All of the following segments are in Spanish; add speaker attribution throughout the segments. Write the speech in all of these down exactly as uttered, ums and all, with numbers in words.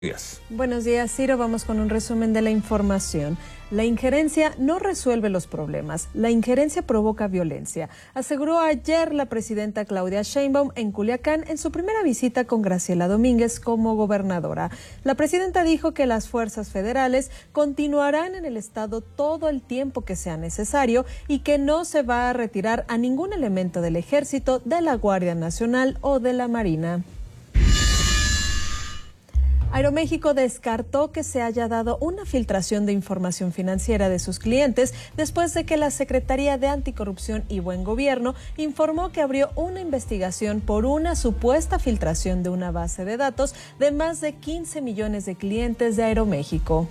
Speaker 1: Días.
Speaker 2: Buenos días, Ciro. Vamos con un resumen de la información. La injerencia no resuelve los problemas. La injerencia provoca violencia, aseguró ayer la presidenta Claudia Sheinbaum en Culiacán en su primera visita con Graciela Domínguez como gobernadora. La presidenta dijo que las fuerzas federales continuarán en el estado todo el tiempo que sea necesario y que no se va a retirar a ningún elemento del Ejército, de la Guardia Nacional o de la Marina. Aeroméxico descartó que se haya dado una filtración de información financiera de sus clientes después de que la Secretaría de Anticorrupción y Buen Gobierno informó que abrió una investigación por una supuesta filtración de una base de datos de más de quince millones de clientes de Aeroméxico.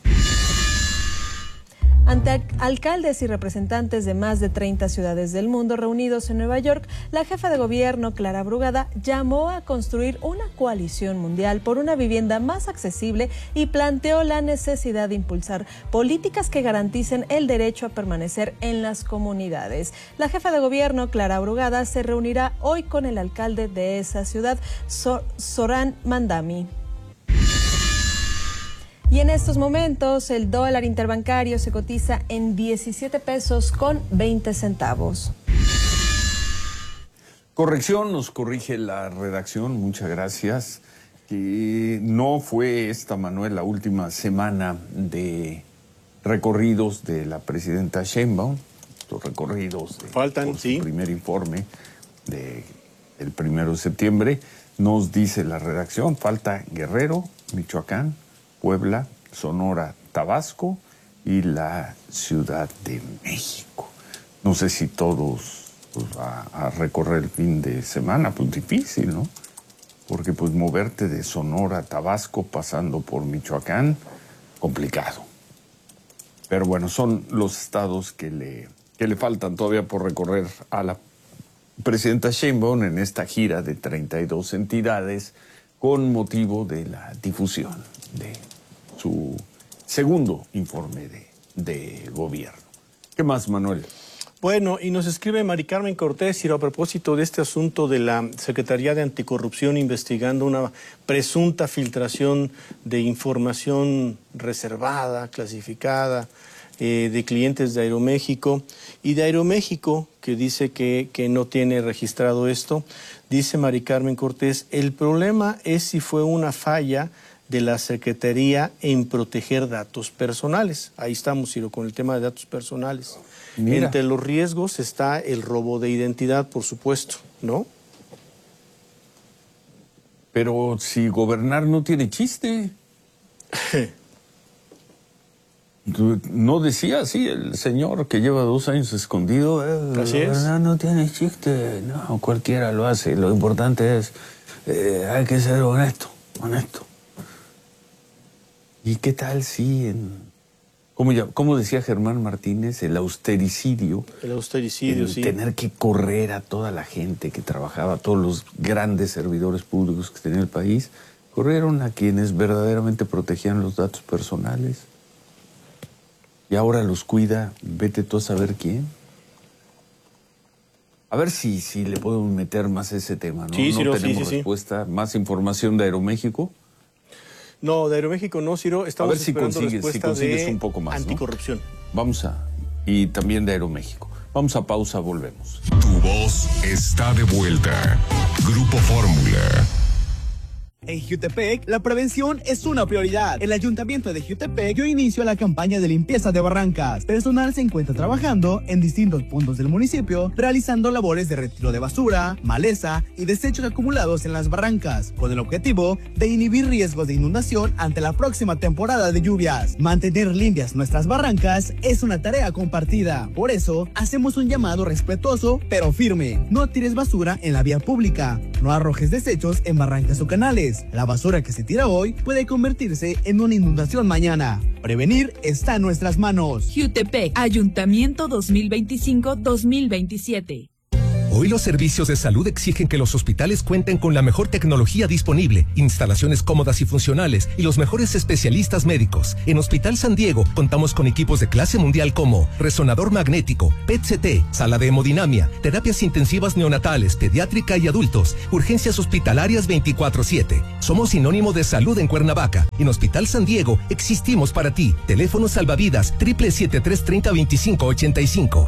Speaker 2: Ante alcaldes y representantes de más de treinta ciudades del mundo reunidos en Nueva York, la jefa de gobierno, Clara Brugada, llamó a construir una coalición mundial por una vivienda más accesible y planteó la necesidad de impulsar políticas que garanticen el derecho a permanecer en las comunidades. La jefa de gobierno, Clara Brugada, se reunirá hoy con el alcalde de esa ciudad, Zoran Mandami. Y en estos momentos el dólar interbancario se cotiza en diecisiete pesos con veinte centavos.
Speaker 1: Corrección, nos corrige la redacción, muchas gracias. Que no fue esta, Manuel, la última semana de recorridos de la presidenta Sheinbaum. Los recorridos de,
Speaker 3: faltan,
Speaker 1: por
Speaker 3: sí.
Speaker 1: Su primer informe de el primero de septiembre. Nos dice la redacción, falta Guerrero, Michoacán, Puebla, Sonora, Tabasco y la Ciudad de México. No sé si todos pues, va a recorrer el fin de semana, pues difícil, ¿no? Porque pues moverte de Sonora a Tabasco pasando por Michoacán, complicado. Pero bueno, son los estados que le, que le faltan todavía por recorrer a la presidenta Sheinbaum en esta gira de treinta y dos entidades con motivo de la difusión de su segundo informe de, de gobierno. ¿Qué más, Manuel?
Speaker 3: Bueno, y nos escribe Mari Carmen Cortés, y a propósito de este asunto de la Secretaría de Anticorrupción investigando una presunta filtración de información reservada, clasificada, eh, de clientes de Aeroméxico, y de Aeroméxico, que dice que, que no tiene registrado esto. Dice Mari Carmen Cortés, el problema es si fue una falla de la Secretaría en proteger datos personales. Ahí estamos, Ciro, con el tema de datos personales. Mira. Entre los riesgos está el robo de identidad, por supuesto, ¿no?
Speaker 1: Pero si gobernar no tiene chiste. No decía así el señor que lleva dos años escondido. Eh,
Speaker 3: así
Speaker 1: gobernar
Speaker 3: es.
Speaker 1: no tiene chiste. No, cualquiera lo hace. Lo importante es, eh, hay que ser honesto, honesto. ¿Y qué tal si, en, ¿cómo, ya, cómo decía Germán Martínez, el austericidio?
Speaker 3: El austericidio, sí.
Speaker 1: Tener que correr a toda la gente que trabajaba, todos los grandes servidores públicos que tenía el país, corrieron a quienes verdaderamente protegían los datos personales. Y ahora los cuida, vete tú a saber quién. A ver si, si le podemos meter más ese tema, ¿no?
Speaker 3: Sí,
Speaker 1: no
Speaker 3: Ciro,
Speaker 1: tenemos
Speaker 3: sí, sí,
Speaker 1: respuesta, sí. Más información de Aeroméxico.
Speaker 3: No, de Aeroméxico no, Ciro. Estamos
Speaker 1: a ver si
Speaker 3: esperando
Speaker 1: consigues, si consigues
Speaker 3: de
Speaker 1: un poco más,
Speaker 3: anticorrupción.
Speaker 1: ¿no? Vamos a... Y también de Aeroméxico. Vamos a pausa, volvemos.
Speaker 4: Tu voz está de vuelta. Grupo Fórmula.
Speaker 5: En Jiutepec, la prevención es una prioridad. El Ayuntamiento de Jiutepec dio inicio a la campaña de limpieza de barrancas. Personal se encuentra trabajando en distintos puntos del municipio, realizando labores de retiro de basura, maleza y desechos acumulados en las barrancas, con el objetivo de inhibir riesgos de inundación ante la próxima temporada de lluvias. Mantener limpias nuestras barrancas es una tarea compartida. Por eso, hacemos un llamado respetuoso, pero firme. No tires basura en la vía pública. No arrojes desechos en barrancas o canales. La basura que se tira hoy puede convertirse en una inundación mañana. Prevenir está en nuestras manos.
Speaker 6: Jiutepec, Ayuntamiento dos mil veinticinco a dos mil veintisiete. Hoy los servicios de salud exigen que los hospitales cuenten con la mejor tecnología disponible, instalaciones cómodas y funcionales y los mejores especialistas médicos. En Hospital San Diego contamos con equipos de clase mundial como resonador magnético, P E T C T, sala de hemodinamia, terapias intensivas neonatales, pediátrica y adultos, urgencias hospitalarias veinticuatro siete. Somos sinónimo de salud en Cuernavaca. En Hospital San Diego existimos para ti. Teléfono salvavidas siete siete tres, treinta, veinticinco, ochenta y cinco.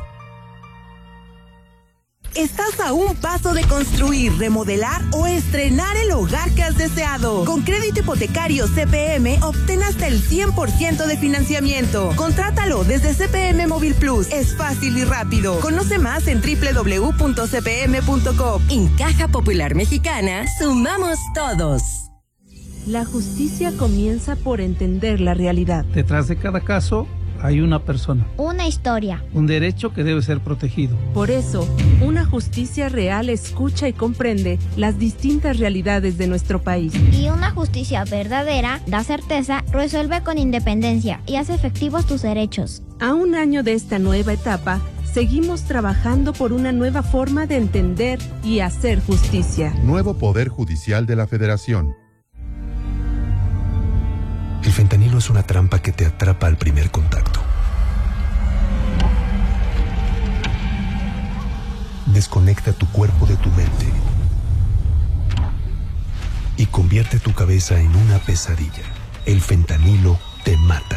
Speaker 7: Estás a un paso de construir, remodelar o estrenar el hogar que has deseado. Con crédito hipotecario C P M, obtén hasta el cien por ciento de financiamiento. Contrátalo desde C P M Móvil Plus. Es fácil y rápido. Conoce más en doble u doble u doble u punto c p m punto com. En Caja Popular Mexicana, sumamos todos.
Speaker 2: La justicia comienza por entender la realidad.
Speaker 8: Detrás de cada caso hay una persona.
Speaker 9: Una historia.
Speaker 8: Un derecho que debe ser protegido.
Speaker 2: Por eso, una justicia real escucha y comprende las distintas realidades de nuestro país.
Speaker 9: Y una justicia verdadera da certeza, resuelve con independencia y hace efectivos tus derechos.
Speaker 2: A un año de esta nueva etapa, seguimos trabajando por una nueva forma de entender y hacer justicia.
Speaker 10: Nuevo Poder Judicial de la Federación.
Speaker 11: El fentanilo es una trampa que te atrapa al primer contacto. Desconecta tu cuerpo de tu mente y convierte tu cabeza en una pesadilla. El fentanilo te mata.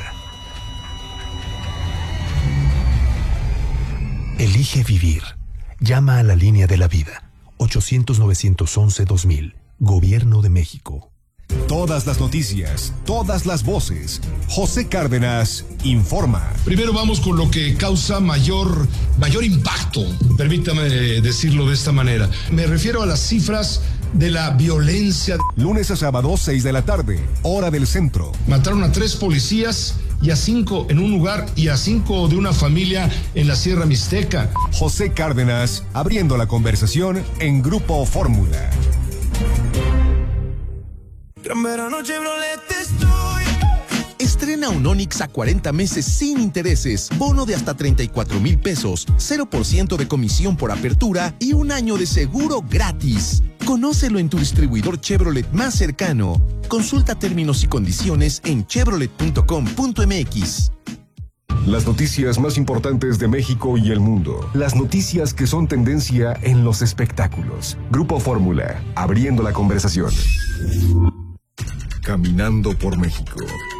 Speaker 11: Elige vivir. Llama a la línea de la vida. ochocientos, novecientos once, dos mil. Gobierno de México.
Speaker 12: Todas las noticias, todas las voces. José Cárdenas informa.
Speaker 13: Primero vamos con lo que causa mayor, mayor impacto, permítame decirlo de esta manera. Me refiero a las cifras de la violencia.
Speaker 12: Lunes a sábado, seis de la tarde, hora del centro.
Speaker 13: Mataron a tres policías y a cinco en un lugar y a cinco de una familia en la Sierra Mixteca.
Speaker 12: José Cárdenas abriendo la conversación en Grupo Fórmula.
Speaker 14: Gran verano Chevrolet estoy.
Speaker 15: Estrena un Onix a cuarenta meses sin intereses, bono de hasta treinta y cuatro mil pesos, cero por ciento de comisión por apertura y un año de seguro gratis. Conócelo en tu distribuidor Chevrolet más cercano. Consulta términos y condiciones en chevrolet punto com punto m x.
Speaker 12: Las noticias más importantes de México y el mundo. Las noticias que son tendencia en los espectáculos. Grupo Fórmula, abriendo la conversación. Caminando por México.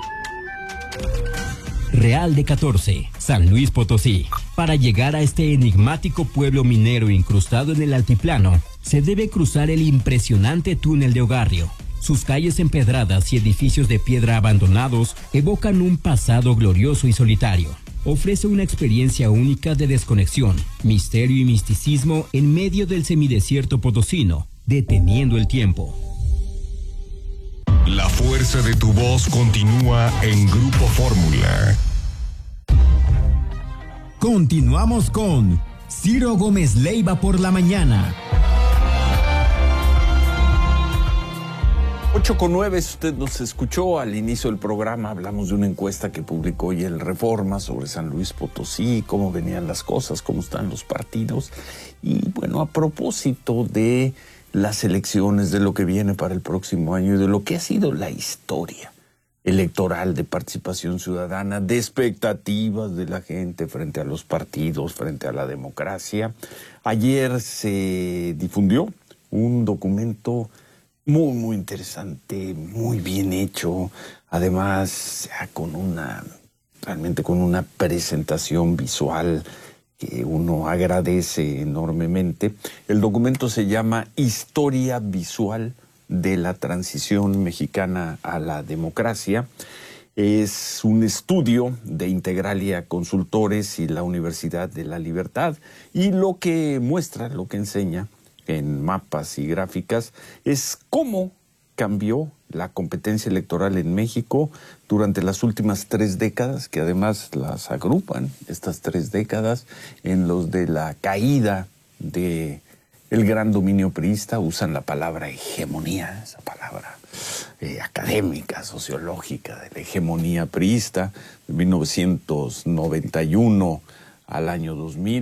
Speaker 16: Real de catorce, San Luis Potosí. Para llegar a este enigmático pueblo minero incrustado en el altiplano, se debe cruzar el impresionante túnel de Ogarrio. Sus calles empedradas y edificios de piedra abandonados evocan un pasado glorioso y solitario. Ofrece una experiencia única de desconexión, misterio y misticismo en medio del semidesierto potosino, deteniendo el tiempo.
Speaker 4: La fuerza de tu voz continúa en Grupo Fórmula.
Speaker 17: Continuamos con Ciro Gómez Leiva por la mañana.
Speaker 1: ocho con nueve, usted nos escuchó al inicio del programa, hablamos de una encuesta que publicó hoy el Reforma sobre San Luis Potosí, cómo venían las cosas, cómo están los partidos. Y bueno, a propósito de las elecciones, de lo que viene para el próximo año y de lo que ha sido la historia electoral de participación ciudadana, de expectativas de la gente frente a los partidos, frente a la democracia. Ayer se difundió un documento muy, muy interesante, muy bien hecho, además ya con una, realmente con una presentación visual que uno agradece enormemente. El documento se llama Historia Visual de la Transición Mexicana a la Democracia. Es un estudio de Integralia Consultores y la Universidad de la Libertad, y lo que muestra, lo que enseña en mapas y gráficas es cómo cambió la competencia electoral en México durante las últimas tres décadas, que además las agrupan, estas tres décadas, en los de la caída de el gran dominio priista. Usan la palabra hegemonía, esa palabra eh, académica, sociológica, de la hegemonía priista, de mil novecientos noventa y uno al año dos mil,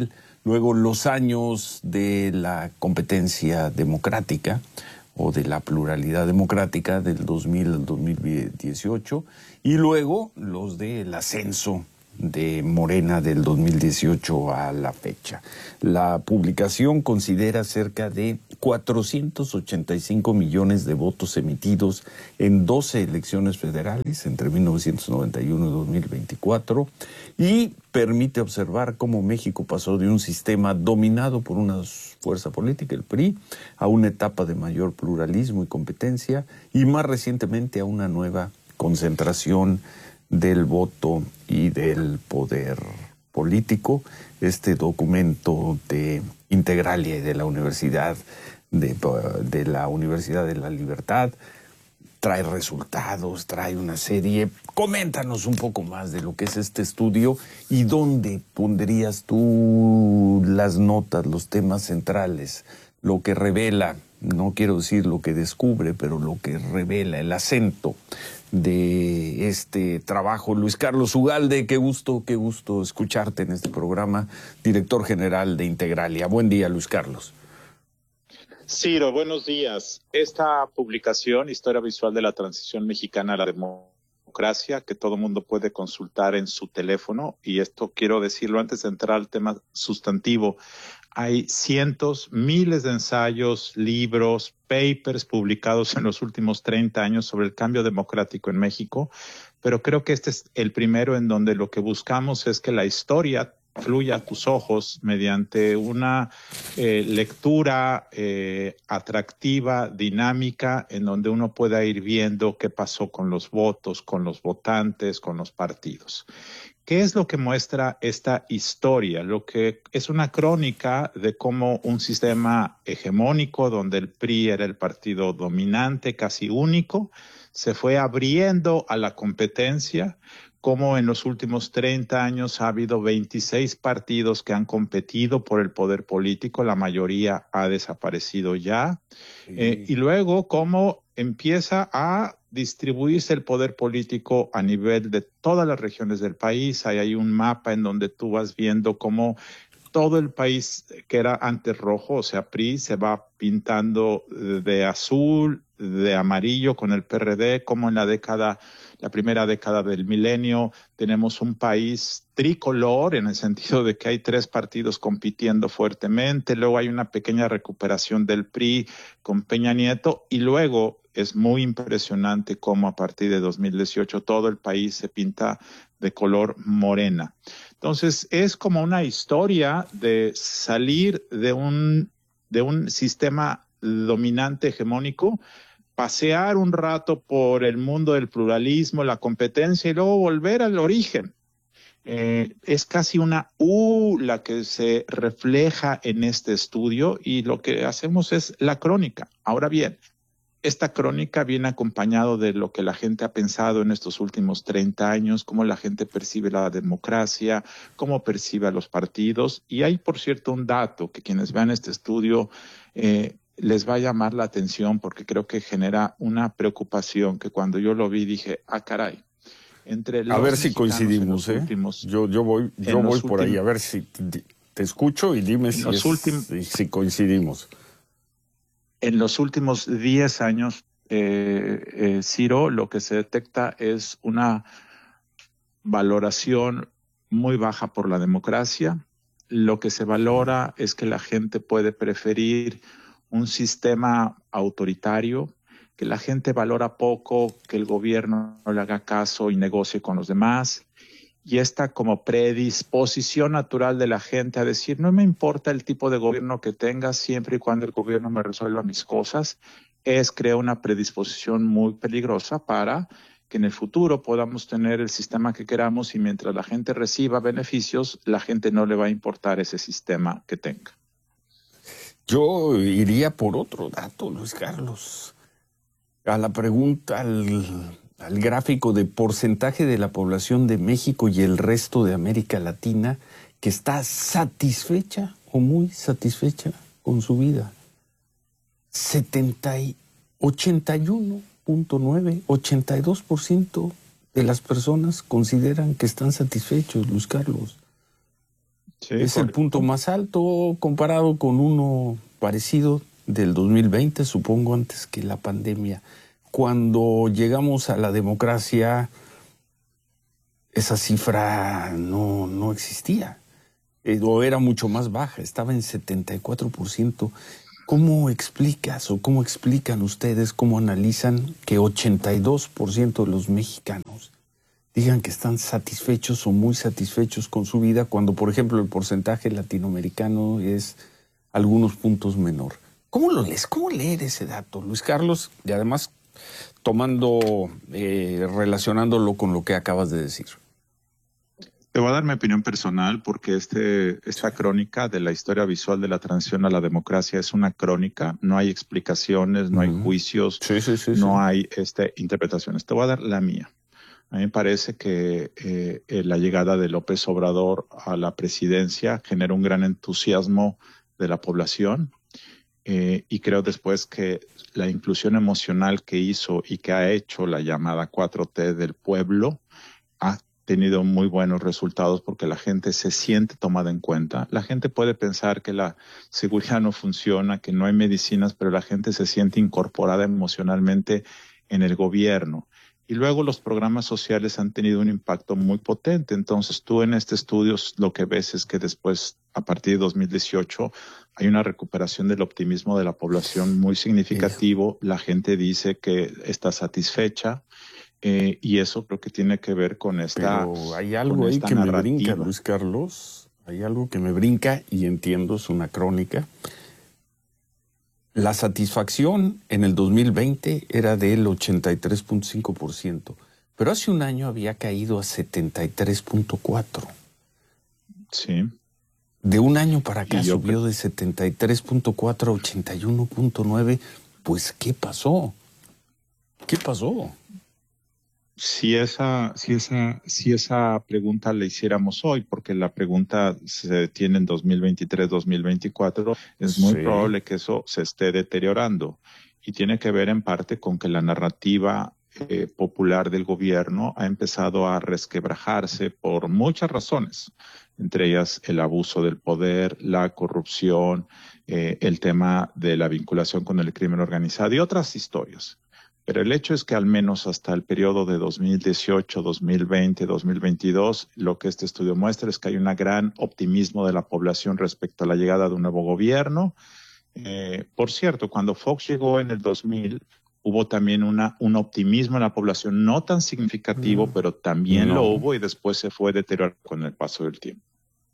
Speaker 1: luego los años de la competencia democrática o de la pluralidad democrática del dos mil al dos mil dieciocho, y luego los del ascenso de Morena del dos mil dieciocho a la fecha. La publicación considera cerca de cuatrocientos ochenta y cinco millones de votos emitidos en doce elecciones federales entre mil novecientos noventa y uno y dos mil veinticuatro, y permite observar cómo México pasó de un sistema dominado por una fuerza política, el P R I, a una etapa de mayor pluralismo y competencia, y más recientemente a una nueva concentración del voto y del poder político. Este documento de Integralia y de la Universidad de, de la Universidad de la Libertad trae resultados, trae una serie. Coméntanos un poco más de lo que es este estudio y dónde pondrías tú las notas, los temas centrales, lo que revela, no quiero decir lo que descubre, pero lo que revela, el acento de este trabajo. Luis Carlos Ugalde, qué gusto, qué gusto escucharte en este programa, director general de Integralia. Buen día, Luis Carlos.
Speaker 18: Ciro, buenos días. Esta publicación, Historia Visual de la Transición Mexicana a la Democracia, que todo mundo puede consultar en su teléfono, y esto quiero decirlo antes de entrar al tema sustantivo. Hay cientos, miles de ensayos, libros, papers publicados en los últimos treinta años sobre el cambio democrático en México, pero creo que este es el primero en donde lo que buscamos es que la historia fluya a tus ojos mediante una eh, lectura eh, atractiva, dinámica, en donde uno pueda ir viendo qué pasó con los votos, con los votantes, con los partidos. ¿Qué es lo que muestra esta historia? Lo que es una crónica de cómo un sistema hegemónico, donde el P R I era el partido dominante, casi único, se fue abriendo a la competencia, cómo en los últimos treinta años ha habido veintiséis partidos que han competido por el poder político, la mayoría ha desaparecido ya, sí. eh, y luego cómo empieza a distribuirse el poder político a nivel de todas las regiones del país. Hay, hay un mapa en donde tú vas viendo cómo todo el país que era antes rojo, o sea, P R I, se va pintando de azul, de amarillo con el P R D, como en la década, la primera década del milenio, tenemos un país tricolor en el sentido de que hay tres partidos compitiendo fuertemente, luego hay una pequeña recuperación del P R I con Peña Nieto, y luego es muy impresionante cómo a partir de dos mil dieciocho todo el país se pinta de color morena. Entonces es como una historia de salir de un, de un sistema dominante hegemónico, pasear un rato por el mundo del pluralismo, la competencia, y luego volver al origen. Eh, es casi una U la que se refleja en este estudio, y lo que hacemos es la crónica. Ahora bien, esta crónica viene acompañado de lo que la gente ha pensado en estos últimos treinta años, cómo la gente percibe la democracia, cómo percibe a los partidos. Y hay, por cierto, un dato que quienes vean este estudio eh, les va a llamar la atención, porque creo que genera una preocupación que cuando yo lo vi dije, ah, caray. Entre los
Speaker 1: a ver si coincidimos, ¿eh?
Speaker 18: Últimos,
Speaker 1: yo, yo voy, yo voy por ahí, a ver si te, te escucho y dime si, es, si, si coincidimos.
Speaker 18: En los últimos diez años, eh, eh, Ciro, lo que se detecta es una valoración muy baja por la democracia. Lo que se valora es que la gente puede preferir un sistema autoritario, que la gente valora poco que el gobierno no le haga caso y negocie con los demás. Y esta como predisposición natural de la gente a decir, no me importa el tipo de gobierno que tenga, siempre y cuando el gobierno me resuelva mis cosas, es crear una predisposición muy peligrosa para que en el futuro podamos tener el sistema que queramos, y mientras la gente reciba beneficios, la gente no le va a importar ese sistema que tenga.
Speaker 1: Yo iría por otro dato, Luis Carlos. A la pregunta, al... al gráfico de porcentaje de la población de México y el resto de América Latina que está satisfecha o muy satisfecha con su vida. setenta y ochenta y uno punto nueve, ochenta y dos por ciento de las personas consideran que están satisfechos, Luis Carlos. Sí, es correcto. El punto más alto comparado con uno parecido del dos mil veinte, supongo, antes que la pandemia. Cuando llegamos a la democracia, esa cifra no, no existía, eh, o era mucho más baja, estaba en setenta y cuatro por ciento. ¿Cómo explicas o cómo explican ustedes, cómo analizan que ochenta y dos por ciento de los mexicanos digan que están satisfechos o muy satisfechos con su vida, cuando, por ejemplo, el porcentaje latinoamericano es algunos puntos menor? ¿Cómo lo lees? ¿Cómo leer ese dato, Luis Carlos? Y además, tomando, eh, relacionándolo con lo que acabas de decir.
Speaker 18: Te voy a dar mi opinión personal porque este, esta crónica de la historia visual de la transición a la democracia es una crónica, no hay explicaciones, no uh-huh. hay juicios,
Speaker 1: sí, sí, sí,
Speaker 18: no
Speaker 1: sí.
Speaker 18: hay este, interpretaciones. Te voy a dar la mía. A mí me parece que eh, la llegada de López Obrador a la presidencia generó un gran entusiasmo de la población eh, y creo después que la inclusión emocional que hizo y que ha hecho la llamada cuatro T del pueblo ha tenido muy buenos resultados porque la gente se siente tomada en cuenta. La gente puede pensar que la seguridad no funciona, que no hay medicinas, pero la gente se siente incorporada emocionalmente en el gobierno. Y luego los programas sociales han tenido un impacto muy potente. Entonces tú en este estudio lo que ves es que después, a partir de dos mil dieciocho, hay una recuperación del optimismo de la población muy significativo. La gente dice que está satisfecha. Eh, y eso creo que tiene que ver con esta
Speaker 1: Pero hay algo ahí que narrativa. me brinca, Luis Carlos. Hay algo que me brinca y entiendo, es una crónica. La satisfacción en el dos mil veinte era del ochenta y tres punto cinco por ciento, pero hace un año había caído a setenta y tres punto cuatro por ciento.
Speaker 18: Sí.
Speaker 1: De un año para acá
Speaker 18: yo
Speaker 1: subió
Speaker 18: creo...
Speaker 1: de setenta y tres punto cuatro a ochenta y uno punto nueve. Pues, ¿qué pasó? ¿Qué pasó?
Speaker 18: Si esa, si esa, si esa pregunta la hiciéramos hoy, porque la pregunta se detiene en dos mil veintitrés, dos mil veinticuatro, es muy sí. probable que eso se esté deteriorando. Y tiene que ver en parte con que la narrativa eh, popular del gobierno ha empezado a resquebrajarse por muchas razones, entre ellas el abuso del poder, la corrupción, eh, el tema de la vinculación con el crimen organizado y otras historias. Pero el hecho es que al menos hasta el periodo de dos mil dieciocho, dos mil veinte, dos mil veintidós, lo que este estudio muestra es que hay un gran optimismo de la población respecto a la llegada de un nuevo gobierno. Eh, por cierto, cuando Fox llegó en el dos mil, hubo también una, un optimismo en la población, no tan significativo, mm. pero también no. lo hubo y después se fue deteriorando con el paso del tiempo.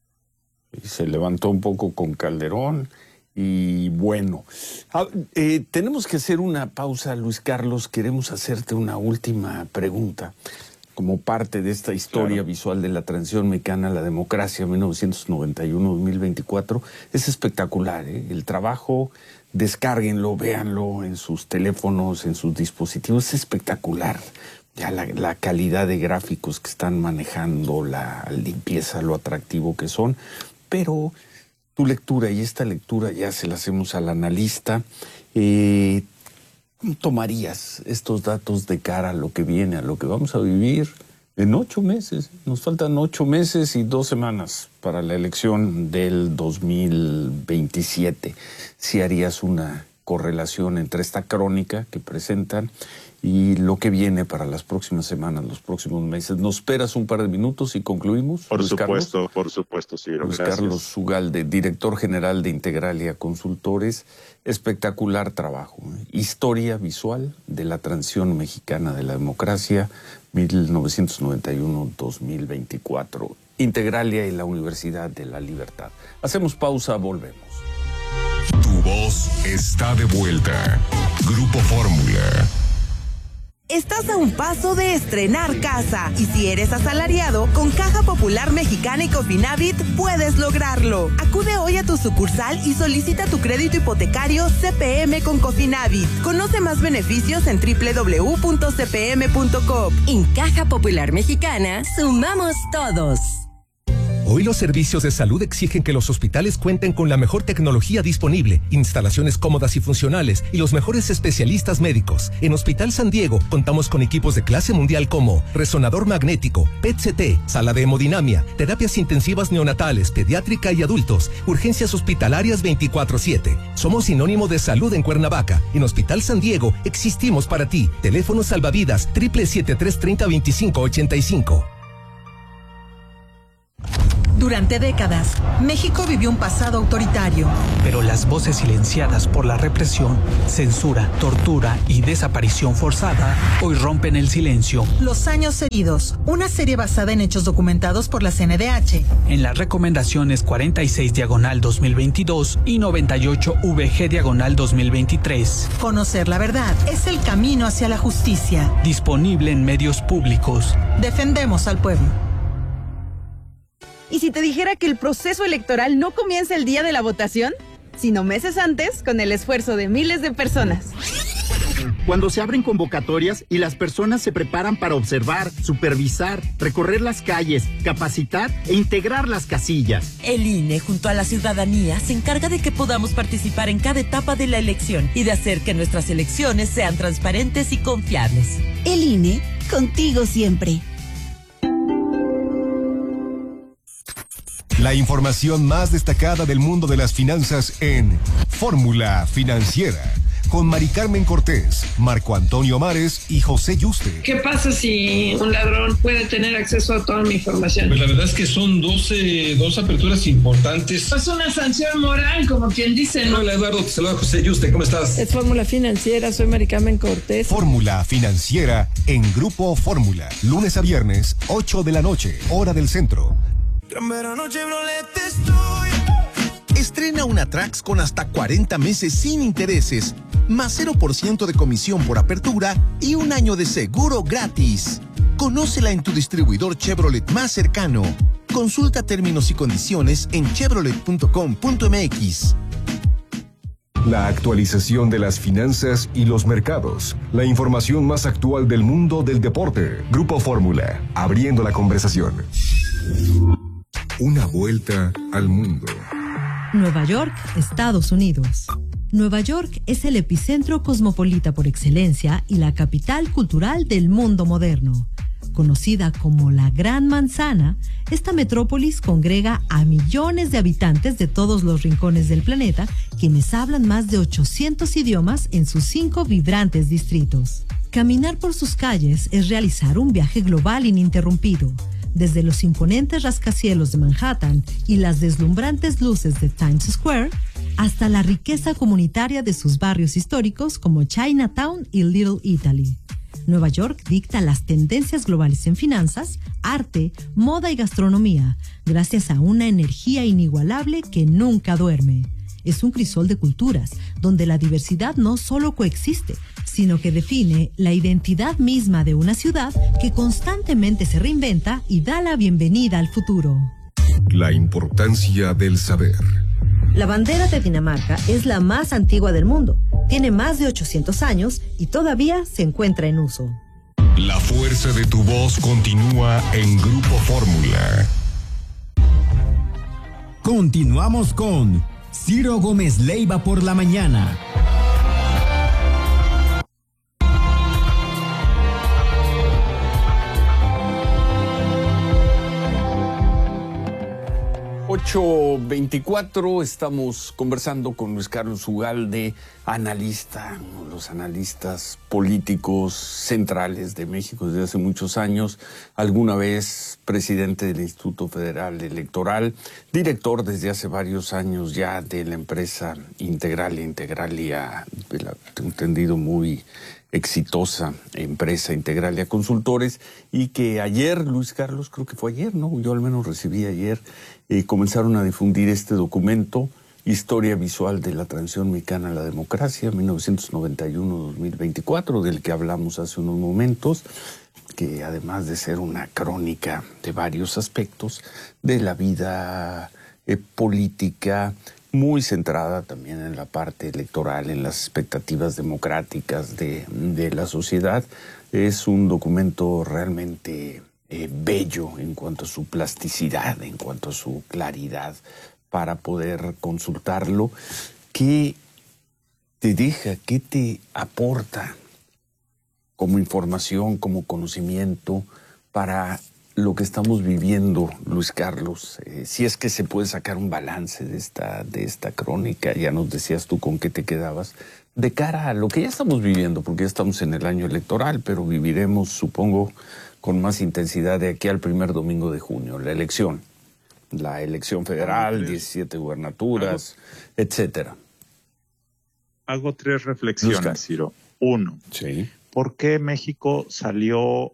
Speaker 1: Y se levantó un poco con Calderón. Y bueno, eh, tenemos que hacer una pausa, Luis Carlos. Queremos hacerte una última pregunta como parte de esta historia claro. visual de la transición mexicana a la democracia mil novecientos noventa y uno a dos mil veinticuatro. Es espectacular, ¿eh? El trabajo, descárguenlo, véanlo en sus teléfonos, en sus dispositivos. Es espectacular. Ya la, la calidad de gráficos que están manejando, la limpieza, lo atractivo que son, pero... tu lectura y esta lectura ya se la hacemos al analista. Eh, ¿Cómo tomarías estos datos de cara a lo que viene, a lo que vamos a vivir en ocho meses? Nos faltan ocho meses y dos semanas para la elección del dos mil veintisiete. Si harías una correlación entre esta crónica que presentan y lo que viene para las próximas semanas, los próximos meses. ¿Nos esperas un par de minutos y concluimos?
Speaker 18: Por
Speaker 1: Luis
Speaker 18: supuesto,
Speaker 1: Carlos?
Speaker 18: por supuesto, sí.
Speaker 1: Luis
Speaker 18: gracias.
Speaker 1: Carlos Ugalde, director general de Integralia Consultores. Espectacular trabajo. ¿eh? Historia visual de la transición mexicana de la democracia, mil novecientos noventa y uno a dos mil veinticuatro. Integralia y la Universidad de la Libertad. Hacemos pausa, volvemos.
Speaker 4: Tu voz está de vuelta. Grupo Fórmula.
Speaker 7: Estás a un paso de estrenar casa y si eres asalariado, con Caja Popular Mexicana y Cofinavit puedes lograrlo. Acude hoy a tu sucursal y solicita tu crédito hipotecario C P M con Cofinavit. Conoce más beneficios en doble u doble u doble u punto c p m punto com.
Speaker 19: En Caja Popular Mexicana, sumamos todos.
Speaker 6: Hoy los servicios de salud exigen que los hospitales cuenten con la mejor tecnología disponible, instalaciones cómodas y funcionales y los mejores especialistas médicos. En Hospital San Diego contamos con equipos de clase mundial como resonador magnético, P E T C T, sala de hemodinamia, terapias intensivas neonatales, pediátrica y adultos, urgencias hospitalarias veinticuatro siete. Somos sinónimo de salud en Cuernavaca. En Hospital San Diego existimos para ti. Teléfono salvavidas triple siete tres treinta veinticinco ochenta y cinco.
Speaker 19: Durante décadas, México vivió un pasado autoritario.
Speaker 8: Pero las voces silenciadas por la represión, censura, tortura y desaparición forzada hoy rompen el silencio.
Speaker 19: Los años heridos, una serie basada en hechos documentados por la C N D H.
Speaker 8: En las recomendaciones cuarenta y seis diagonal dos mil veintidós y noventa y ocho V G diagonal dos mil veintitrés.
Speaker 19: Conocer la verdad es el camino hacia la justicia.
Speaker 8: Disponible en medios públicos.
Speaker 19: Defendemos al pueblo.
Speaker 20: ¿Y si te dijera que el proceso electoral no comienza el día de la votación, sino meses antes, con el esfuerzo de miles de personas?
Speaker 21: Cuando se abren convocatorias y las personas se preparan para observar, supervisar, recorrer las calles, capacitar e integrar las casillas.
Speaker 22: El I N E, junto a la ciudadanía, se encarga de que podamos participar en cada etapa de la elección y de hacer que nuestras elecciones sean transparentes y confiables.
Speaker 23: El I N E, contigo siempre.
Speaker 12: La información más destacada del mundo de las finanzas en Fórmula Financiera, con Mari Carmen Cortés, Marco Antonio Mares y José Yuste.
Speaker 24: ¿Qué pasa si un ladrón puede tener acceso a toda mi información?
Speaker 13: Pues la verdad es que son doce, dos aperturas importantes.
Speaker 24: Es una sanción moral, como quien dice, ¿no?
Speaker 13: Hola Eduardo, te saluda José Yuste, ¿cómo estás?
Speaker 24: Es Fórmula Financiera, soy Mari Carmen Cortés.
Speaker 12: Fórmula Financiera en Grupo Fórmula, lunes a viernes, ocho de la noche, hora del centro.
Speaker 15: Estrena una Trax con hasta cuarenta meses sin intereses, más cero por ciento de comisión por apertura y un año de seguro gratis. Conócela en tu distribuidor Chevrolet más cercano. Consulta términos y condiciones en chevrolet punto com punto m x.
Speaker 12: La actualización de las finanzas y los mercados. La información más actual del mundo del deporte. Grupo Fórmula, abriendo la conversación. Una vuelta al mundo.
Speaker 25: Nueva York, Estados Unidos. Nueva York es el epicentro cosmopolita por excelencia y la capital cultural del mundo moderno. Conocida como la Gran Manzana, esta metrópolis congrega a millones de habitantes de todos los rincones del planeta, quienes hablan más de ochocientos idiomas en sus cinco vibrantes distritos. Caminar por sus calles es realizar un viaje global ininterrumpido. Desde los imponentes rascacielos de Manhattan y las deslumbrantes luces de Times Square, hasta la riqueza comunitaria de sus barrios históricos como Chinatown y Little Italy. Nueva York dicta las tendencias globales en finanzas, arte, moda y gastronomía, gracias a una energía inigualable que nunca duerme. Es un crisol de culturas, donde la diversidad no solo coexiste, sino que define la identidad misma de una ciudad que constantemente se reinventa y da la bienvenida al futuro.
Speaker 12: La importancia del saber.
Speaker 25: La bandera de Dinamarca es la más antigua del mundo. Tiene más de ochocientos años y todavía se encuentra en uso.
Speaker 4: La fuerza de tu voz continúa en Grupo Fórmula.
Speaker 17: Continuamos con Ciro Gómez Leiva por la mañana.
Speaker 1: ocho veinticuatro, estamos conversando con Luis Carlos Ugalde, analista, uno de los analistas políticos centrales de México desde hace muchos años, alguna vez presidente del Instituto Federal Electoral, director desde hace varios años ya de la empresa Integralia, Integralia, tengo entendido muy exitosa empresa Integralia Consultores, y que ayer, Luis Carlos, creo que fue ayer, ¿no? Yo al menos recibí ayer, eh, comenzaron a difundir este documento, Historia Visual de la Transición Mexicana a la Democracia, mil novecientos noventa y uno a dos mil veinticuatro, del que hablamos hace unos momentos, que además de ser una crónica de varios aspectos de la vida eh, política, muy centrada también en la parte electoral, en las expectativas democráticas de, de la sociedad. Es un documento realmente eh, bello en cuanto a su plasticidad, en cuanto a su claridad, para poder consultarlo. ¿Qué te deja, qué te aporta como información, como conocimiento para lo que estamos viviendo, Luis Carlos? Eh, si es que se puede sacar un balance de esta, de esta crónica, ya nos decías tú con qué te quedabas, de cara a lo que ya estamos viviendo, porque ya estamos en el año electoral, pero viviremos, supongo, con más intensidad de aquí al primer domingo de junio, la elección. La elección federal, diecisiete gubernaturas, hago, etcétera.
Speaker 18: Hago tres reflexiones, Ciro. Uno,
Speaker 1: sí.
Speaker 18: ¿Por qué México salió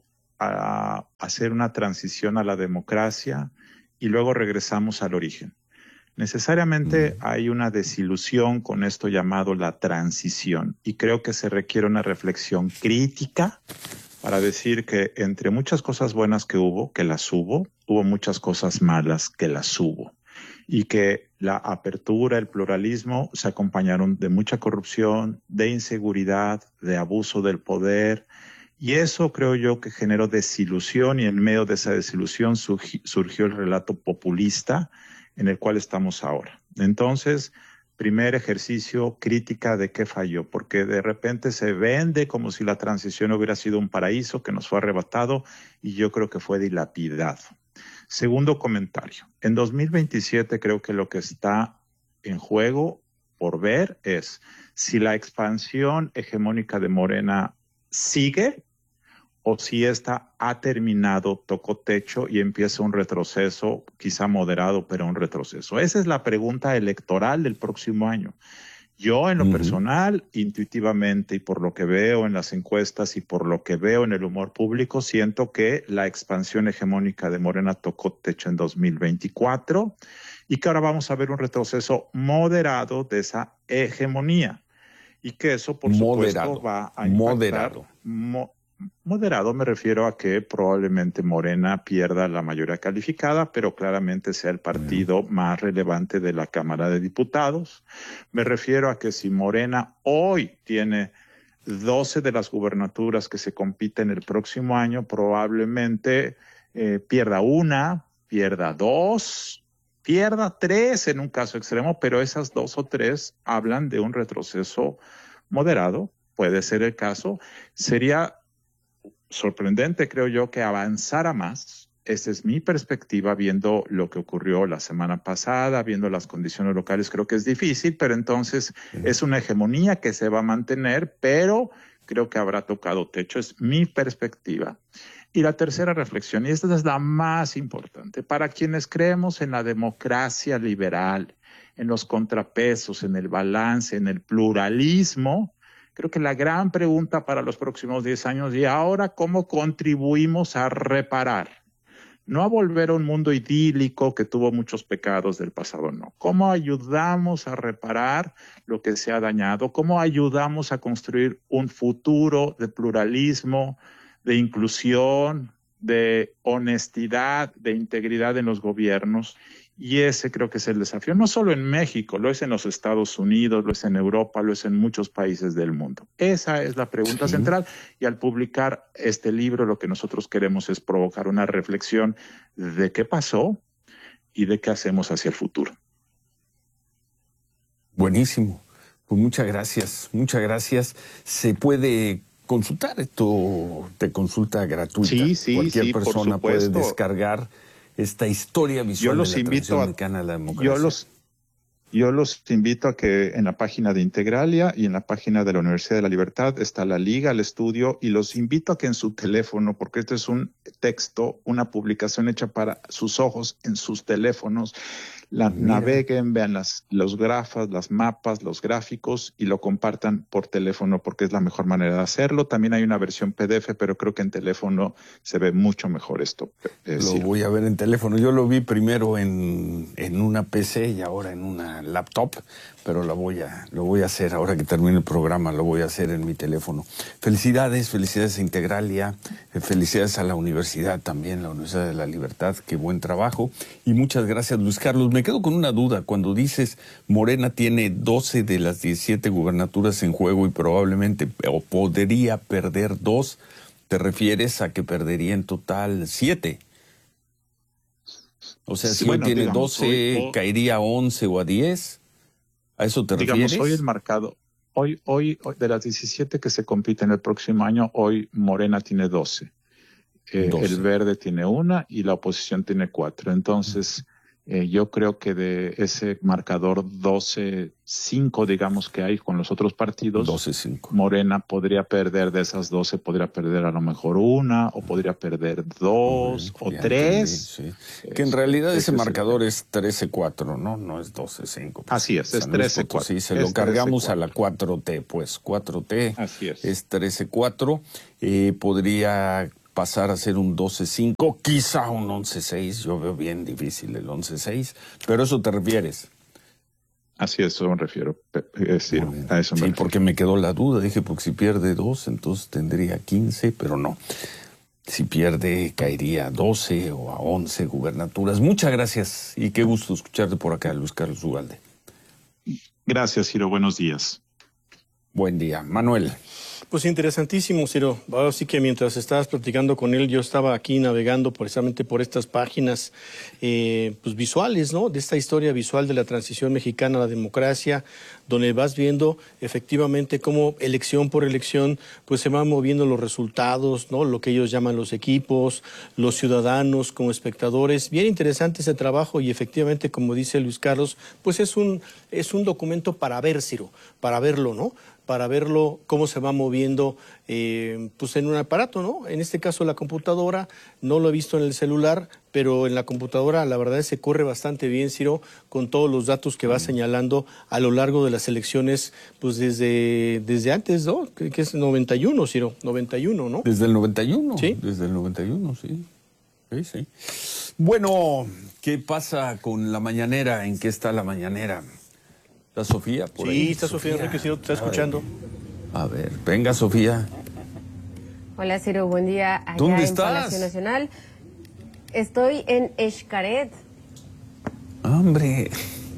Speaker 18: a hacer una transición a la democracia y luego regresamos al origen? Necesariamente mm. hay una desilusión con esto llamado la transición, y creo que se requiere una reflexión crítica para decir que entre muchas cosas buenas que hubo, que las hubo, hubo muchas cosas malas que las hubo, y que la apertura, el pluralismo se acompañaron de mucha corrupción, de inseguridad, de abuso del poder, y eso creo yo que generó desilusión, y en medio de esa desilusión surgió el relato populista en el cual estamos ahora. Entonces, primer ejercicio, crítica de qué falló, porque de repente se vende como si la transición hubiera sido un paraíso que nos fue arrebatado, y yo creo que fue dilapidado. Segundo comentario, en dos mil veintisiete creo que lo que está en juego por ver es si la expansión hegemónica de Morena sigue o si esta ha terminado, tocó techo y empieza un retroceso, quizá moderado, pero un retroceso. Esa es la pregunta electoral del próximo año. Yo, en lo uh-huh. personal, intuitivamente, y por lo que veo en las encuestas y por lo que veo en el humor público, siento que la expansión hegemónica de Morena tocó techo en dos mil veinticuatro y que ahora vamos a ver un retroceso moderado de esa hegemonía. Y que eso, por
Speaker 1: moderado.
Speaker 18: supuesto, va a impactar...
Speaker 1: Moderado.
Speaker 18: Mo- Moderado me refiero a que probablemente Morena pierda la mayoría calificada, pero claramente sea el partido más relevante de la Cámara de Diputados. Me refiero a que si Morena hoy tiene doce de las gubernaturas que se compiten el próximo año, probablemente eh, pierda una, pierda dos, pierda tres en un caso extremo, pero esas dos o tres hablan de un retroceso moderado. Puede ser el caso. Sería sorprendente, creo yo, que avanzara más. Esa es mi perspectiva, viendo lo que ocurrió la semana pasada, viendo las condiciones locales. Creo que es difícil, pero entonces sí. Es una hegemonía que se va a mantener, pero creo que habrá tocado techo. Es mi perspectiva. Y la tercera reflexión, y esta es la más importante, para quienes creemos en la democracia liberal, en los contrapesos, en el balance, en el pluralismo, creo que la gran pregunta para los próximos diez años, y ahora, ¿cómo contribuimos a reparar? No a volver a un mundo idílico que tuvo muchos pecados del pasado, no. ¿Cómo ayudamos a reparar lo que se ha dañado? ¿Cómo ayudamos a construir un futuro de pluralismo, de inclusión, de honestidad, de integridad en los gobiernos? Y ese creo que es el desafío, no solo en México, lo es en los Estados Unidos, lo es en Europa, lo es en muchos países del mundo. Esa es la pregunta sí. central, y al publicar este libro lo que nosotros queremos es provocar una reflexión de qué pasó y de qué hacemos hacia el futuro.
Speaker 1: Buenísimo, pues muchas gracias, muchas gracias. Se puede consultar esto de consulta gratuita.
Speaker 18: Sí, sí,
Speaker 1: Cualquier
Speaker 18: sí,
Speaker 1: persona puede descargar esta historia visual de la transición mexicana a la democracia.
Speaker 18: Yo los, yo los invito a que en la página de Integralia y en la página de la Universidad de la Libertad está la liga al estudio, y los invito a que en su teléfono, porque este es un texto, una publicación hecha para sus ojos, en sus teléfonos, la Mira. naveguen, vean las, los grafos, las mapas, los gráficos, y lo compartan por teléfono, porque es la mejor manera de hacerlo. También hay una versión P D F, pero creo que en teléfono se ve mucho mejor esto.
Speaker 1: Eh, lo sí. voy a ver en teléfono. Yo lo vi primero en, en una P C y ahora en una laptop, pero lo voy a, lo voy a hacer ahora que termine el programa, lo voy a hacer en mi teléfono. Felicidades, felicidades a Integralia, felicidades a la universidad también, la Universidad de la Libertad, qué buen trabajo. Y muchas gracias, Luis Carlos. Me quedo con una duda. Cuando dices Morena tiene doce de las diecisiete gubernaturas en juego y probablemente o podría perder dos, te refieres a que perdería en total siete. O sea,
Speaker 18: Sí,
Speaker 1: si
Speaker 18: bueno,
Speaker 1: hoy tiene
Speaker 18: digamos,
Speaker 1: doce,
Speaker 18: hoy- hoy-
Speaker 1: caería a once o a diez. ¿A eso te
Speaker 18: Digamos,
Speaker 1: refieres?
Speaker 18: hoy el marcado, hoy, hoy, hoy, de las diecisiete que se compiten el próximo año, hoy Morena tiene doce. Eh,
Speaker 1: doce.
Speaker 18: El Verde tiene una y la oposición tiene cuatro. Entonces, eh, yo creo que de ese marcador doce cinco, digamos, que hay con los otros partidos,
Speaker 1: doce cinco.
Speaker 18: Morena podría perder de esas doce, podría perder a lo mejor una, o podría perder dos, o
Speaker 1: Ya
Speaker 18: tres.
Speaker 1: entendí, sí. Que en realidad ese marcador es trece cuatro, ¿no? No es doce cinco.
Speaker 18: Así es, es
Speaker 1: San Luis
Speaker 18: trece cuatro.
Speaker 1: Potosí, se
Speaker 18: Es
Speaker 1: lo cargamos
Speaker 18: trece cuatro.
Speaker 1: a la cuatro T, pues cuatro T
Speaker 18: Así es.
Speaker 1: es trece cuatro. Eh, podría pasar a ser un doce cinco, quizá un once seis. Yo veo bien difícil el once seis, pero eso te refieres.
Speaker 18: Así es, eso me refiero. Pe- eh, sí, a eso me
Speaker 1: Sí,
Speaker 18: refiero.
Speaker 1: porque me quedó la duda. Dije, porque si pierde dos, entonces tendría quince, pero no. Si pierde, caería a doce o a once gubernaturas. Muchas gracias y qué gusto escucharte por acá, Luis Carlos Ugalde.
Speaker 18: Gracias, Ciro. Buenos días.
Speaker 1: Buen día. Manuel.
Speaker 2: Pues interesantísimo, Ciro. Ahora sí que mientras estabas platicando con él, yo estaba aquí navegando precisamente por estas páginas eh, pues visuales, ¿no? De esta historia visual de la transición mexicana a la democracia, donde vas viendo efectivamente cómo elección por elección pues se van moviendo los resultados, ¿no? Lo que ellos llaman los equipos, los ciudadanos como espectadores. Bien interesante ese trabajo y efectivamente, como dice Luis Carlos, pues es un, es un documento para ver, Ciro, para verlo, ¿no? Para verlo cómo se va moviendo eh, pues en un aparato, ¿no? En este caso la computadora, no lo he visto en el celular, pero en la computadora la verdad es que se corre bastante bien, Ciro, con todos los datos que va señalando a lo largo de las elecciones, pues desde, desde antes, ¿no? Que, que es noventa y uno, Ciro, noventa y uno, ¿no?
Speaker 1: Desde el noventa y uno.
Speaker 2: Sí.
Speaker 1: Desde el noventa y uno, sí. Sí, sí. Bueno, ¿qué pasa con la mañanera? ¿En qué está la mañanera? ¿Está Sofía por
Speaker 2: Sí,
Speaker 1: ahí?
Speaker 2: está Sofía Enrique, Ciro, te está escuchando.
Speaker 1: A ver, venga Sofía.
Speaker 3: Hola Ciro, buen día allá
Speaker 1: ¿Dónde
Speaker 3: en
Speaker 1: estás?
Speaker 3: Palacio Nacional. Estoy en Xcaret.
Speaker 1: Hombre.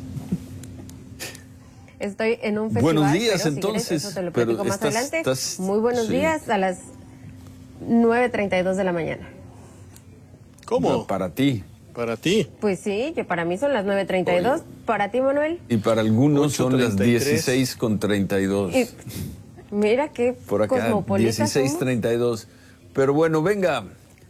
Speaker 3: Estoy en un festival.
Speaker 1: Buenos días,
Speaker 3: pero si
Speaker 1: entonces,
Speaker 3: quieres, eso te lo
Speaker 1: pero
Speaker 3: platico más
Speaker 1: estás-
Speaker 3: adelante.
Speaker 1: estás-
Speaker 3: Muy buenos
Speaker 1: sí.
Speaker 3: días a las nueve treinta y dos de la mañana.
Speaker 2: ¿Cómo?
Speaker 1: Para ti.
Speaker 2: Para ti.
Speaker 3: Pues sí, que para mí son las nueve treinta y dos. Para ti, Manuel.
Speaker 1: Y para algunos son las
Speaker 2: ocho treinta y tres.
Speaker 1: dieciséis con treinta y dos.
Speaker 3: Y mira qué
Speaker 1: Por acá,
Speaker 3: cosmopolita
Speaker 1: dieciséis
Speaker 3: somos.
Speaker 1: treinta y dos. Pero bueno, venga.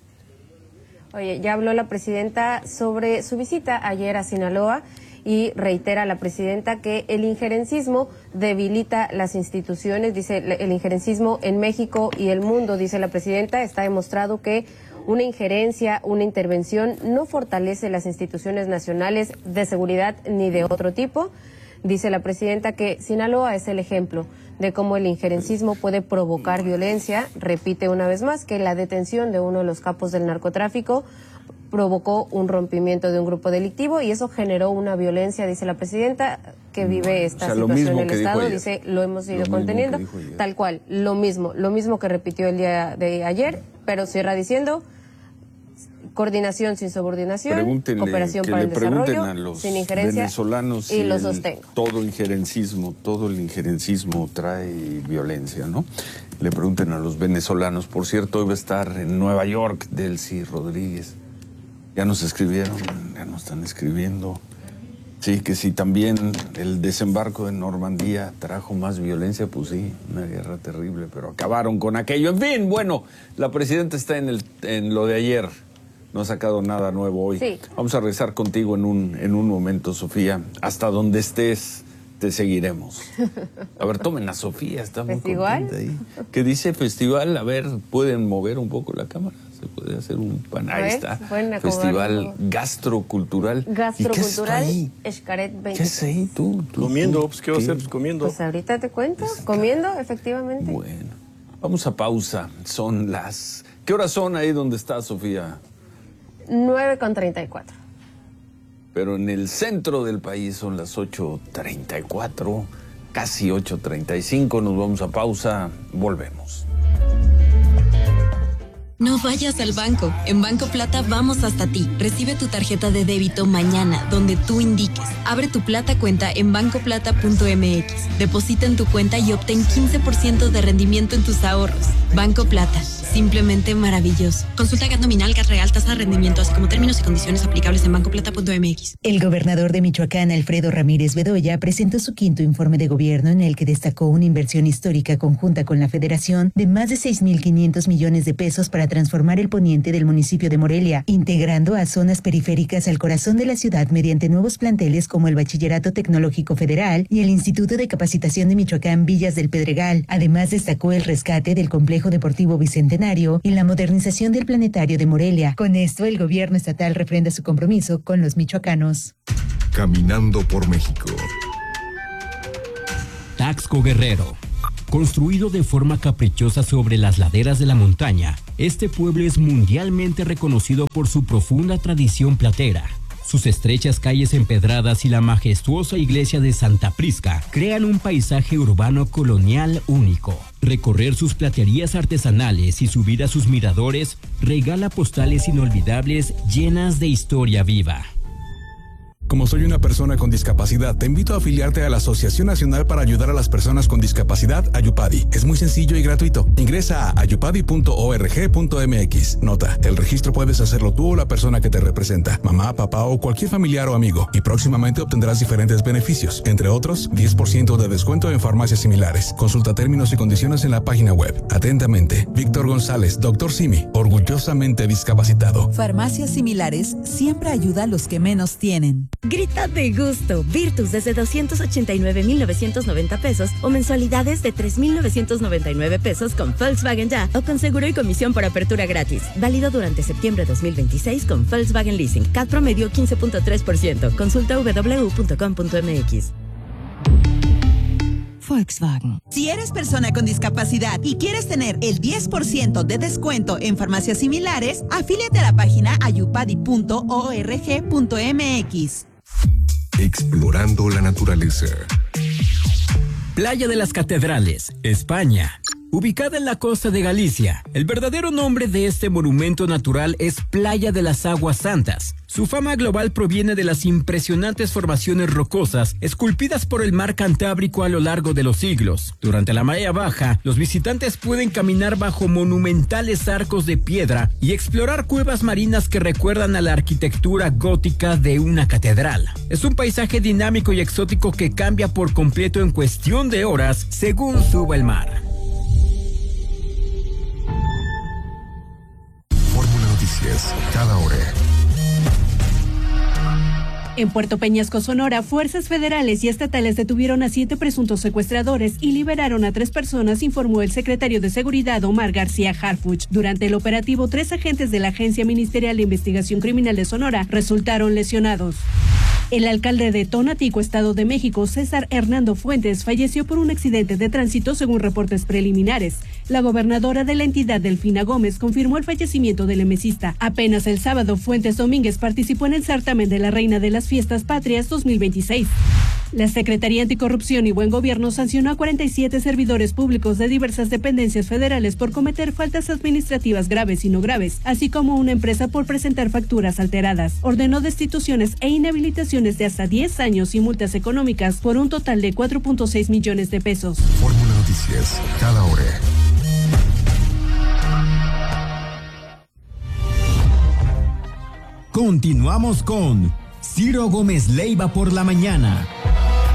Speaker 3: Oye, ya habló la presidenta sobre su visita ayer a Sinaloa y reitera la presidenta que el injerencismo debilita las instituciones, dice el injerencismo en México y el mundo, dice la presidenta, está demostrado que una injerencia, una intervención no fortalece las instituciones nacionales de seguridad ni de otro tipo. Dice la presidenta que Sinaloa es el ejemplo de cómo el injerencismo puede provocar violencia. Repite una vez más que la detención de uno de los capos del narcotráfico provocó un rompimiento de un grupo delictivo y eso generó una violencia, dice la presidenta, que vive esta
Speaker 1: O sea, lo
Speaker 3: situación
Speaker 1: mismo
Speaker 3: en
Speaker 1: que
Speaker 3: el
Speaker 1: dijo
Speaker 3: Estado.
Speaker 1: ayer.
Speaker 3: Dice, lo hemos
Speaker 1: Lo
Speaker 3: ido
Speaker 1: mismo
Speaker 3: conteniendo.
Speaker 1: que dijo ayer.
Speaker 3: Tal cual, lo mismo, lo mismo que repitió el día de ayer, pero cierra diciendo coordinación sin subordinación,
Speaker 1: Pregúntenle,
Speaker 3: cooperación
Speaker 1: que
Speaker 3: para
Speaker 1: le
Speaker 3: el
Speaker 1: pregunten
Speaker 3: desarrollo,
Speaker 1: a los
Speaker 3: sin injerencia,
Speaker 1: venezolanos
Speaker 3: y
Speaker 1: si
Speaker 3: lo
Speaker 1: el-
Speaker 3: sostengo.
Speaker 1: todo injerencismo, todo el injerencismo trae violencia, ¿no? Le pregunten a los venezolanos. Por cierto, hoy va a estar en Nueva York Delcy Rodríguez. Ya nos escribieron, ya nos están escribiendo. Sí, que si también el desembarco de Normandía trajo más violencia, pues sí, una guerra terrible, pero acabaron con aquello. En fin, bueno, la presidenta está en, el, en lo de ayer. No ha sacado nada nuevo hoy.
Speaker 3: Sí.
Speaker 1: Vamos a regresar contigo en un, en un momento, Sofía. Hasta donde estés, te seguiremos. A ver, tomen a Sofía, está muy
Speaker 3: ¿Festival?
Speaker 1: contenta ahí. ¿Qué dice festival? A ver, ¿pueden mover un poco la cámara? Se puede hacer un pan.
Speaker 3: A
Speaker 1: Ahí
Speaker 3: ver,
Speaker 1: está.
Speaker 3: pueden acomodarlo.
Speaker 1: Festival gastrocultural. ¿Y qué es esto
Speaker 3: Gastrocultural
Speaker 1: ahí?
Speaker 3: Xcaret
Speaker 1: ¿Qué
Speaker 3: veintiséis.
Speaker 1: es ahí tú? tú
Speaker 2: Comiendo,
Speaker 1: tú,
Speaker 2: pues ¿qué va a hacer? Pues comiendo.
Speaker 3: Pues ahorita te cuento, comiendo, efectivamente.
Speaker 1: Bueno, vamos a pausa. Son las... ¿Qué horas son ahí donde está Sofía?
Speaker 3: nueve con treinta y cuatro.
Speaker 1: Pero en el centro del país son las ocho treinta y cuatro, casi ocho treinta y cinco. Nos vamos a pausa, volvemos.
Speaker 5: No vayas al banco. En Banco Plata vamos hasta ti. Recibe tu tarjeta de débito mañana, donde tú indiques. Abre tu Plata cuenta en banco plata punto m x. Deposita en tu cuenta y obtén quince por ciento de rendimiento en tus ahorros. Banco Plata. simplemente maravilloso. Consulta G A T nominal, G A T real, tasa de rendimiento, así como términos y condiciones aplicables en banco plata punto m x.
Speaker 9: El gobernador de Michoacán, Alfredo Ramírez Bedoya, presentó su quinto informe de gobierno en el que destacó una inversión histórica conjunta con la Federación de más de seis mil quinientos millones de pesos para transformar el poniente del municipio de Morelia, integrando a zonas periféricas al corazón de la ciudad mediante nuevos planteles como el Bachillerato Tecnológico Federal y el Instituto de Capacitación de Michoacán Villas del Pedregal. Además, destacó el rescate del Complejo Deportivo Bicentenario y la modernización del Planetario de Morelia. Con esto, el gobierno estatal refrenda su compromiso con los michoacanos.
Speaker 12: Caminando por México.
Speaker 10: Taxco Guerrero. Construido de forma caprichosa sobre las laderas de la montaña, este pueblo es mundialmente reconocido por su profunda tradición platera. Sus estrechas calles empedradas y la majestuosa iglesia de Santa Prisca crean un paisaje urbano colonial único. Recorrer sus platerías artesanales y subir a sus miradores regala postales inolvidables llenas de historia viva.
Speaker 11: Como soy una persona con discapacidad, te invito a afiliarte a la Asociación Nacional para Ayudar a las Personas con Discapacidad, Ayupadi. Es muy sencillo y gratuito. Ingresa a ayupadi punto org punto m x. Nota, el registro puedes hacerlo tú o la persona que te representa, mamá, papá o cualquier familiar o amigo, y próximamente obtendrás diferentes beneficios, entre otros, diez por ciento de descuento en farmacias similares. Consulta términos y condiciones en la página web. Atentamente, Víctor González, doctor Simi, orgullosamente discapacitado.
Speaker 14: Farmacias Similares siempre ayuda a los que menos tienen.
Speaker 16: Grita de gusto. Virtus desde doscientos ochenta y nueve mil novecientos noventa pesos o mensualidades de tres mil novecientos noventa y nueve pesos con Volkswagen Ya o con seguro y comisión por apertura gratis. Válido durante septiembre dos mil veintiséis con Volkswagen Leasing. C A T promedio quince punto tres por ciento. Consulta doble u doble u doble u punto com punto m x.
Speaker 14: Volkswagen.
Speaker 19: Si eres persona con discapacidad y quieres tener el diez por ciento de descuento en farmacias similares, afíliate a la página ayupadi punto org punto m x.
Speaker 12: Explorando la naturaleza.
Speaker 10: Playa de las Catedrales, España. Ubicada en la costa de Galicia, el verdadero nombre de este monumento natural es Playa de las Aguas Santas. Su fama global proviene de las impresionantes formaciones rocosas esculpidas por el mar Cantábrico a lo largo de los siglos. Durante la marea baja, los visitantes pueden caminar bajo monumentales arcos de piedra y explorar cuevas marinas que recuerdan a la arquitectura gótica de una catedral. Es un paisaje dinámico y exótico que cambia por completo en cuestión de horas según suba el mar.
Speaker 12: Cada hora.
Speaker 26: En Puerto Peñasco, Sonora, fuerzas federales y estatales detuvieron a siete presuntos secuestradores y liberaron a tres personas, informó el secretario de Seguridad, Omar García Harfuch. Durante el operativo, tres agentes de la Agencia Ministerial de Investigación Criminal de Sonora resultaron lesionados. El alcalde de Tonatico, Estado de México, César Hernando Fuentes, falleció por un accidente de tránsito según reportes preliminares. La gobernadora de la entidad, Delfina Gómez, confirmó el fallecimiento del emesista. Apenas el sábado, Fuentes Domínguez participó en el certamen de la Reina de las Fiestas Patrias dos mil veintiséis. La Secretaría Anticorrupción y Buen Gobierno sancionó a cuarenta y siete servidores públicos de diversas dependencias federales por cometer faltas administrativas graves y no graves, así como una empresa por presentar facturas alteradas. Ordenó destituciones e inhabilitaciones de hasta diez años y multas económicas por un total de cuatro punto seis millones de pesos.
Speaker 12: Fórmula Noticias, cada hora.
Speaker 17: Continuamos con Ciro Gómez Leiva por la mañana.